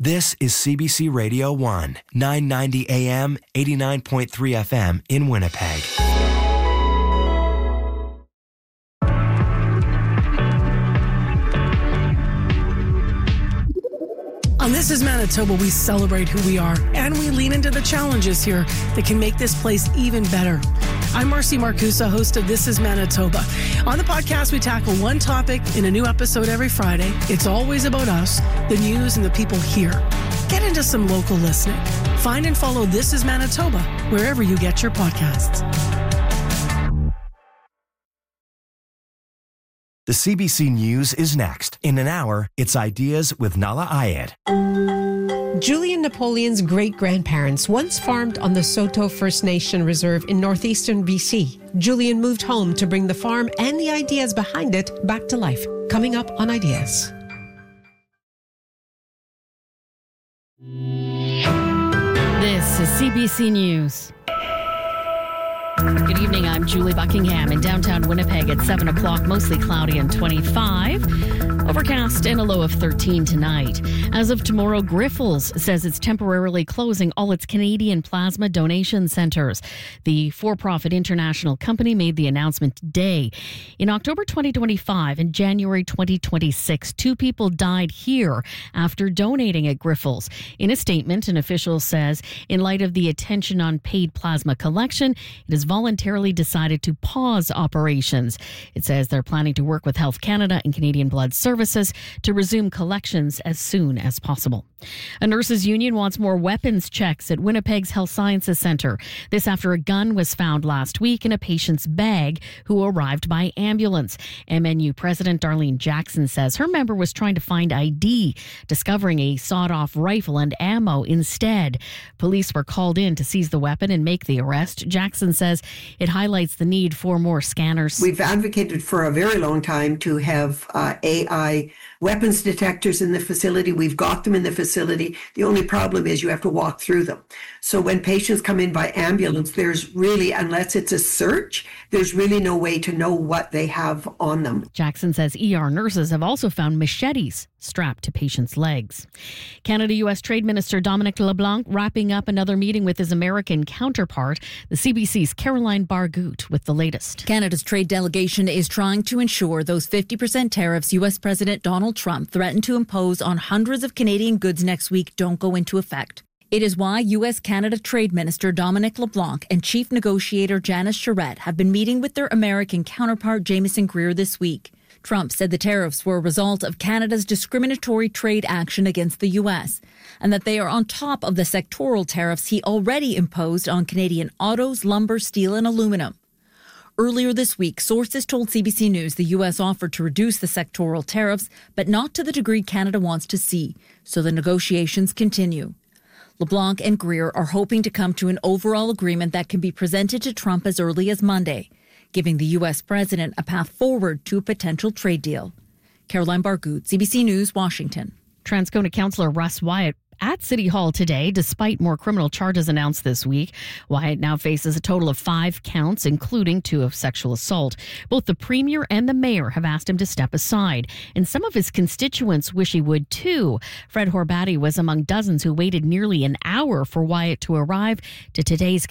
This is CBC Radio 1, 990 AM, 89.3 FM in Winnipeg. On This is Manitoba, we celebrate who we are and we lean into the challenges here that can make this place even better. I'm Marcy Marcusa, host of This is Manitoba. On the podcast, we tackle one topic in a new episode every Friday. It's always about us, the news, and the people here. Get into some local listening. Find and follow This is Manitoba wherever you get your podcasts. The CBC News is next. In an hour, it's Ideas with Nala Ayed. Julian Napoleon's great-grandparents once farmed on the Saulteaux First Nation Reserve in northeastern BC. Julian moved home to bring the farm and the ideas behind it back to life. Coming up on Ideas. This is CBC News. Good evening, I'm Julie Buckingham in downtown Winnipeg at 7 o'clock, mostly cloudy and 25. Overcast and a low of 13 tonight. As of tomorrow, Grifols says it's temporarily closing all its Canadian plasma donation centres. The for-profit international company made the announcement today. In October 2025 and January 2026, 2 people died here after donating at Grifols. In a statement, an official says, in light of the attention on paid plasma collection, it has voluntarily decided to pause operations. It says they're planning to work with Health Canada and Canadian Blood Services to resume collections as soon as possible. A nurses' union wants more weapons checks at Winnipeg's Health Sciences Centre. This after a gun was found last week in a patient's bag who arrived by ambulance. MNU President Darlene Jackson says her member was trying to find ID, discovering a sawed-off rifle and ammo instead. Police were called in to seize the weapon and make the arrest. Jackson says it highlights the need for more scanners. We've advocated for a very long time to have AI weapons detectors in the facility. We've got them in the facility. The only problem is you have to walk through them. So when patients come in by ambulance, there's really, unless it's a search, there's really no way to know what they have on them. Jackson says ER nurses have also found machetes strapped to patients' legs. Canada-U.S. Trade Minister Dominic LeBlanc wrapping up another meeting with his American counterpart. The CBC's Caroline Bargout with the latest. Canada's trade delegation is trying to ensure those 50% tariffs U.S. President Donald Trump threatened to impose on hundreds of Canadian goods next week don't go into effect. It is why U.S.-Canada Trade Minister Dominic LeBlanc and Chief Negotiator Janice Charette have been meeting with their American counterpart Jamieson Greer this week. Trump said the tariffs were a result of Canada's discriminatory trade action against the U.S. and that they are on top of the sectoral tariffs he already imposed on Canadian autos, lumber, steel and aluminum. Earlier this week, sources told CBC News the U.S. offered to reduce the sectoral tariffs, but not to the degree Canada wants to see, so the negotiations continue. LeBlanc and Greer are hoping to come to an overall agreement that can be presented to Trump as early as Monday, giving the U.S. president a path forward to a potential trade deal. Caroline Bargout, CBC News, Washington. Transcona Councillor Russ Wyatt at City Hall today, despite more criminal charges announced this week. Wyatt now faces a total of 5 counts, including 2 of sexual assault. Both the Premier and the Mayor have asked him to step aside, and some of his constituents wish he would too. Fred Horbati was among dozens who waited nearly an hour for Wyatt to arrive to today's